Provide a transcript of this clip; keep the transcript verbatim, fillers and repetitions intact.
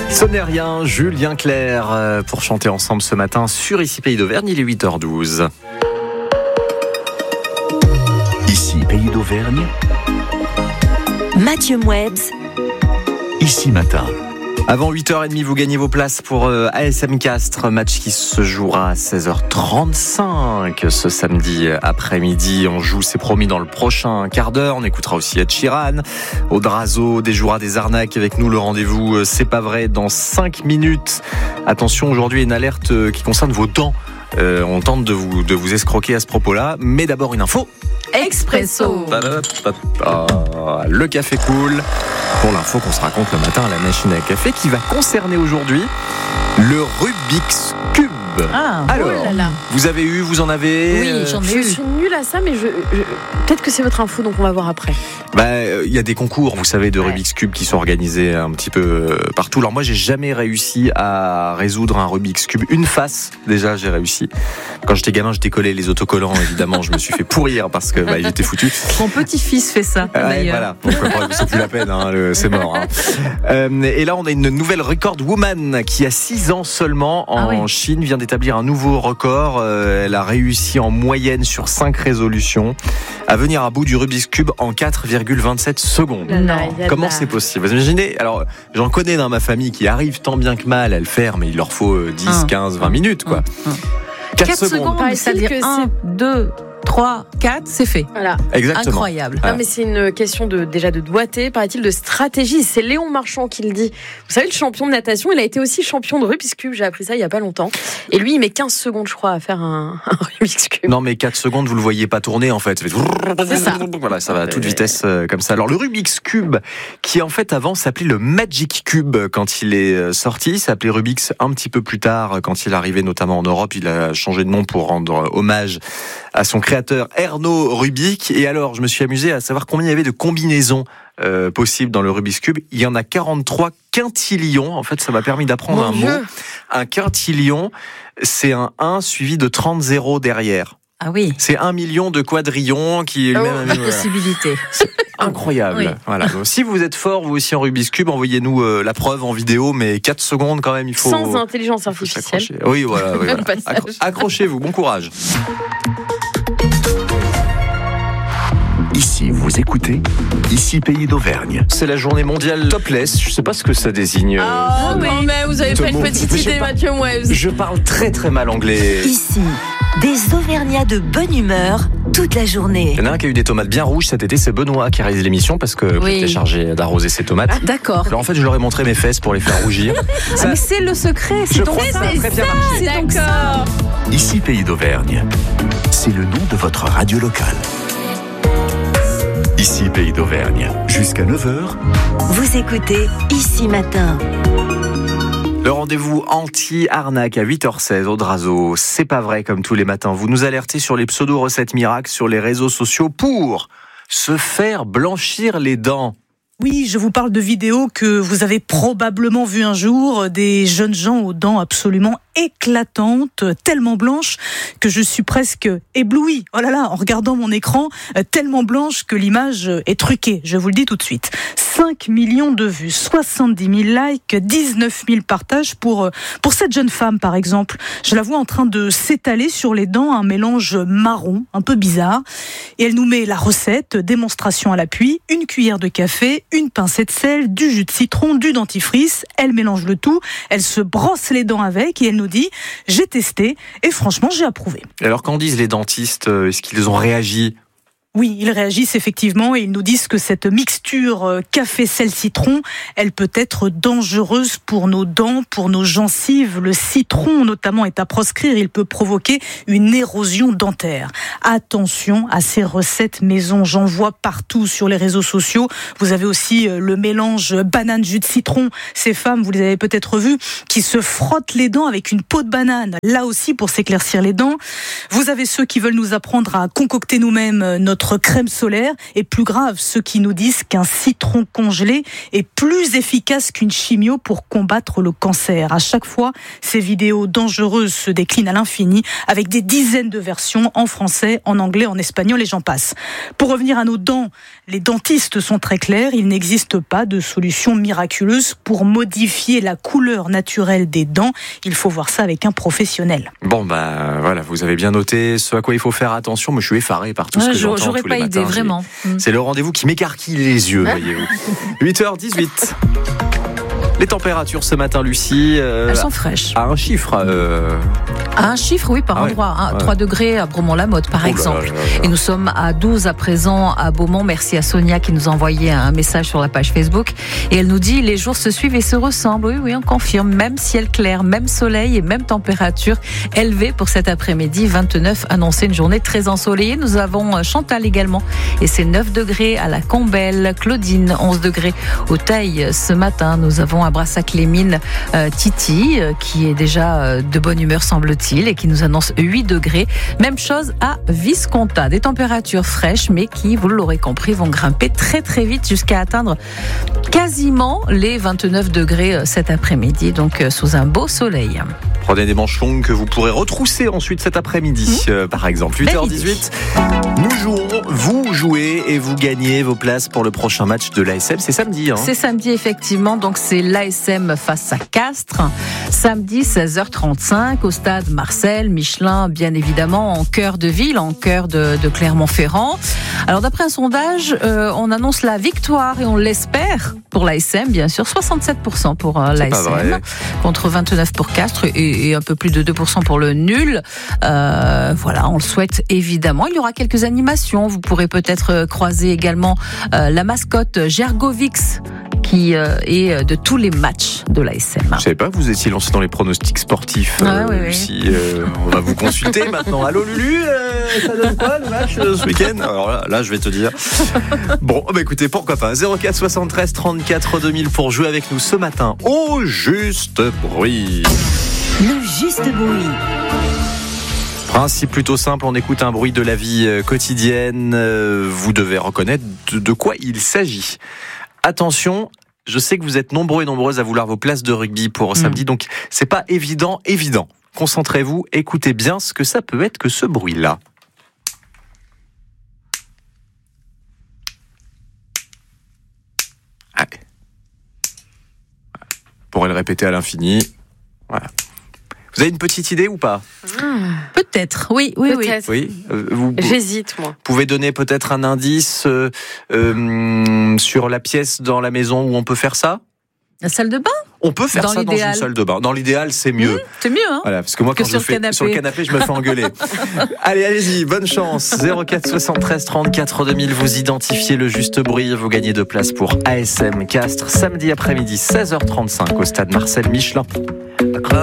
Sonérien, Julien Clerc euh, pour chanter ensemble ce matin sur Ici Pays d'Auvergne, il est huit heures douze. Ici Pays d'Auvergne, Mathieu Mouebs. Ici Matin. Avant huit heures trente, vous gagnez vos places pour euh, A S M Castres, match qui se jouera à seize heures trente-cinq ce samedi après-midi. On joue, c'est promis, dans le prochain quart d'heure. On écoutera aussi Ed Sheeran, Odrazo, des joueurs des arnaques avec nous. Le rendez-vous, euh, c'est pas vrai, dans cinq minutes. Attention, aujourd'hui, une alerte euh, qui concerne vos dents. Euh, on tente de vous, de vous escroquer à ce propos-là, mais d'abord une info. Expresso. Le café cool. Pour l'info qu'on se raconte le matin à la machine à café, qui va concerner aujourd'hui le Rubik's Cube. Ah, alors, oh là là. vous avez eu, vous en avez Oui, j'en ai Je eu. suis nulle à ça, mais je, je- peut-être que c'est votre info, donc on va voir après. Bah, euh, il y a des concours, vous savez, de Rubik's Cube qui sont organisés un petit peu euh, partout. Alors moi, j'ai jamais réussi à résoudre un Rubik's Cube. Une face, déjà, j'ai réussi. Quand j'étais gamin, je décollais les autocollants, évidemment. Je me suis fait pourrir parce que bah, j'étais foutu. Mon petit-fils fait ça, Ouais, d'ailleurs. voilà, donc euh, c'est plus la peine, hein, le- c'est mort. Hein. Euh, et là, on a une nouvelle record woman qui a six ans seulement en Ah oui. Chine, vient d'établir un nouveau record. Euh, elle a réussi en moyenne sur cinq résolutions à venir à bout du Rubik's Cube en quatre virgule vingt-sept secondes. Là, là, il y a de Comment la- c'est possible? Vous imaginez? Alors, j'en connais dans ma famille qui arrivent tant bien que mal à le faire, mais il leur faut euh, dix, Un, quinze, vingt minutes, quoi. quatre quatre secondes, Paraît-il c'est-à-dire que un, deux, trois, quatre, c'est fait. Voilà. Exactement. Incroyable. Ah. Non, mais c'est une question de, déjà de doigté, paraît-il, de stratégie. C'est Léon Marchand qui le dit. Vous savez, le champion de natation, il a été aussi champion de Rubik's Cube. J'ai appris ça il y a pas longtemps. Et lui, il met quinze secondes, je crois, à faire un, un Rubik's Cube. Non, mais quatre secondes, vous le voyez pas tourner, en fait. Ça fait... C'est ça. Voilà, ça va à toute vitesse euh, comme ça. Alors, le Rubik's Cube, qui en fait avant s'appelait le Magic Cube quand il est euh, sorti, s'appelait Rubik's un petit peu plus tard, quand il arrivait notamment en Europe. Il a changé de nom pour rendre hommage à son créateur Erno Rubik. Et alors, je me suis amusé à savoir combien il y avait de combinaisons euh, possibles dans le Rubik's Cube. Il y en a quarante-trois quintillions. En fait, ça m'a permis d'apprendre Mon un Dieu. mot. Un quintillion, c'est un un suivi de trente zéros derrière. Ah oui, C'est un million de quadrillons qui est le Oh, même. Voilà. possibilité. Incroyable. Oui. Voilà. Donc, si vous êtes fort, vous aussi en Rubik's Cube, envoyez-nous euh, la preuve en vidéo, mais quatre secondes quand même, il faut. Sans intelligence il faut artificielle. s'accrocher. Oui, voilà. oui, voilà. Passage. Accro- accrochez-vous, bon courage. Ici vous écoutez, Ici Pays d'Auvergne. C'est la journée mondiale topless. Je sais pas ce que ça désigne. euh, Ah, quand même, vous avez Ce pas une mot. petite Mais je idée, par- Mathieu Mouebs. Je parle très très mal anglais. Ici, des Auvergnats de bonne humeur toute la journée. Il y en a un qui a eu des tomates bien rouges cet été, c'est Benoît qui a réalisé l'émission parce que Oui. j'étais chargé d'arroser ses tomates. D'accord. Alors en fait, je leur ai montré mes fesses pour les faire rougir. Ah, mais c'est le secret, Je c'est donc crois que ça a ça. très bien marché. C'est donc ça. D'accord. Ici Pays d'Auvergne. C'est le nom de votre radio locale. Ici Pays d'Auvergne. Jusqu'à neuf heures, Vous écoutez Ici Matin. Le rendez-vous anti-arnaque à huit heures seize au Drazo. C'est pas vrai comme tous les matins. Vous nous alertez sur les pseudo-recettes miracles sur les réseaux sociaux pour se faire blanchir les dents. Oui, je vous parle de vidéos que vous avez probablement vues un jour, des jeunes gens aux dents absolument éclatantes, tellement blanches que je suis presque éblouie. Oh là là, en regardant mon écran, euh, tellement blanche que l'image est truquée, je vous le dis tout de suite. cinq millions de vues, soixante-dix mille likes, dix-neuf mille partages pour, euh, pour cette jeune femme par exemple. Je la vois en train de s'étaler sur les dents, un mélange marron, un peu bizarre. Et elle nous met la recette, démonstration à l'appui, une cuillère de café, une pincée de sel, du jus de citron, du dentifrice. Elle mélange le tout, elle se brosse les dents avec et elle nous dit « j'ai testé et franchement j'ai approuvé ». Et alors qu'en disent les dentistes, euh, est-ce qu'ils ont réagi ? Oui, ils réagissent effectivement et ils nous disent que cette mixture euh, café, sel, citron, elle peut être dangereuse pour nos dents, pour nos gencives. Le citron notamment est à proscrire, il peut provoquer une érosion dentaire. Attention à ces recettes maison, j'en vois partout sur les réseaux sociaux. Vous avez aussi euh, le mélange banane, jus de citron. Ces femmes, vous les avez peut-être vues, qui se frottent les dents avec une peau de banane, là aussi pour s'éclaircir les dents. Vous avez ceux qui veulent nous apprendre à concocter nous-mêmes notre votre crème solaire. Et plus grave, ceux qui nous disent qu'un citron congelé est plus efficace qu'une chimio pour combattre le cancer. À chaque fois, ces vidéos dangereuses se déclinent à l'infini avec des dizaines de versions en français, en anglais, en espagnol et j'en passe. Pour revenir à nos dents, les dentistes sont très clairs. Il n'existe pas de solution miraculeuse pour modifier la couleur naturelle des dents. Il faut voir ça avec un professionnel. Bon, bah voilà, vous avez bien noté ce à quoi il faut faire attention. Moi, je suis effaré par tout ouais, ce que j'entends j'aurais tous pas les idée, matins. vraiment. C'est le rendez-vous qui m'écarquille les yeux, voyez-vous. huit heures dix-huit. Les températures ce matin, Lucie, euh, elles sont fraîches. À un chiffre. Euh... À un chiffre, oui, par ah endroit. ouais, hein, ouais. trois degrés à Bromont-la-Motte, par Oh là exemple. là là là. Et nous sommes à douze à présent à Beaumont. Merci à Sonia qui nous a envoyé un message sur la page Facebook. Et elle nous dit, les jours se suivent et se ressemblent. Oui, oui, on confirme. Même ciel clair, même soleil et même température élevée pour cet après-midi. vingt-neuf annoncé, une journée très ensoleillée. Nous avons Chantal également. Et c'est neuf degrés à la Combelle. Claudine, onze degrés au Teil ce matin. Nous avons à Brassac-les-Mines euh, Titi, euh, qui est déjà euh, de bonne humeur, semble-t-il, et qui nous annonce huit degrés. Même chose à Visconta. Des températures fraîches, mais qui, vous l'aurez compris, vont grimper très très vite jusqu'à atteindre quasiment les vingt-neuf degrés cet après-midi, donc euh, sous un beau soleil. Prenez des manches longues que vous pourrez retrousser ensuite cet après-midi, mmh. euh, par exemple. huit heures dix-huit, nous jouons, vous jouez et vous gagnez vos places pour le prochain match de l'A S M. C'est samedi. Hein. C'est samedi, effectivement. Donc, c'est l'A S M face à Castres. Samedi, seize heures trente-cinq, au stade Marcel Michelin, bien évidemment, en cœur de ville, en cœur de, de Clermont-Ferrand. Alors, d'après un sondage, euh, on annonce la victoire et on l'espère pour l'A S M, bien sûr. soixante-sept pour cent pour euh, l'A S M, contre vingt-neuf pour Castres et, et un peu plus de deux pour cent pour le nul. Euh, voilà, on le souhaite évidemment. Il y aura quelques animations. Vous pourrez peut-être croiser également euh, la mascotte Gergovix, qui euh, est de tous les matchs de l'A S M. Je ne savais pas que vous étiez lancé dans les pronostics sportifs. Ah, euh, oui, Lucie, oui. Euh, on va vous consulter maintenant. Allô Lulu, euh, ça donne quoi le match euh, ce week-end? Alors là, là, je vais te dire. Bon, bah écoutez, pourquoi pas. zéro quatre soixante-treize trente-quatre deux mille pour jouer avec nous ce matin au juste bruit. Le juste bruit. Principe plutôt simple, on écoute un bruit de la vie quotidienne. Vous devez reconnaître de quoi il s'agit. Attention, je sais que vous êtes nombreux et nombreuses à vouloir vos places de rugby pour mmh. samedi, donc c'est pas évident, évident. Concentrez-vous, écoutez bien ce que ça peut être que ce bruit-là. Allez. Vous pourrez le répéter à l'infini. Voilà. Vous avez une petite idée ou pas? mmh. Peut-être, oui, oui, peut-être. oui. Euh, vous, J'hésite, moi. Vous pouvez donner peut-être un indice euh, euh, sur la pièce dans la maison où on peut faire ça? La salle de bain? On peut faire dans ça l'idéal. dans une salle de bain. Dans l'idéal, c'est mieux. Mmh, c'est mieux, hein? Voilà, parce que moi, que quand sur je fais le sur le canapé, je me fais engueuler. Allez, allez-y, bonne chance. zéro quatre soixante-treize trente-quatre deux mille, vous identifiez le juste bruit. Vous gagnez deux places pour A S M Castres, samedi après-midi, seize heures trente-cinq, au stade Marcel Michelin.